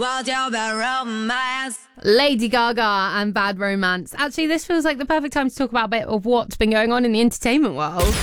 Lady Gaga and Bad Romance. Actually, this feels like the perfect time to talk about a bit of what's been going on in the entertainment world.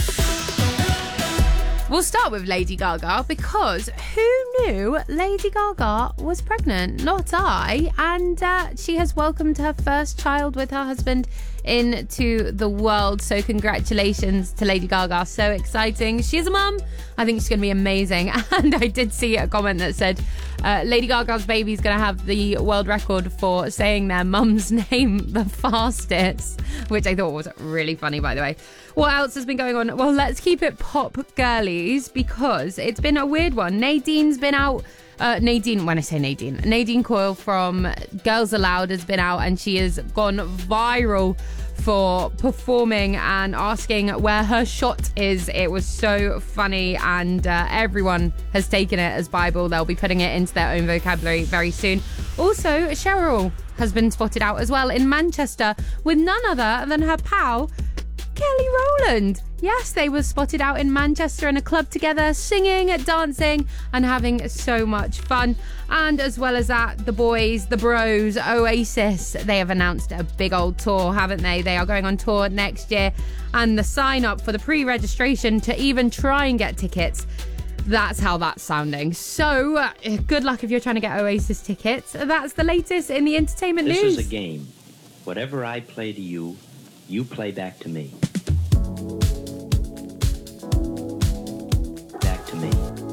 We'll start with Lady Gaga because who knew Lady Gaga was pregnant? Not I. And she has welcomed her first child with her husband into the world. So congratulations to Lady Gaga. So exciting. She's a mum. I think she's going to be amazing. And I did see a comment that said Lady Gaga's baby is going to have the world record for saying their mum's name the fastest, which I thought was really funny, by the way. What else has been going on? Well, let's keep it pop girlies because it's been a weird one. Nadine's been out. Nadine Coyle from Girls Aloud has been out and she has gone viral for performing and asking where her shot is. It was so funny and everyone has taken it as Bible. They'll be putting it into their own vocabulary very soon. Also, Cheryl has been spotted out as well in Manchester with none other than her pal, Kelly Rowland. Yes, they were spotted out in Manchester in a club together, singing, dancing, and having so much fun. And as well as that, the boys, the bros, Oasis, they have announced a big old tour, haven't they? They are going on tour next year. And the sign up for the pre-registration to even try and get tickets, that's how that's sounding. So good luck if you're trying to get Oasis tickets. That's the latest in the entertainment news. This is a game. Whatever I play to you, you play back to me. Back to me.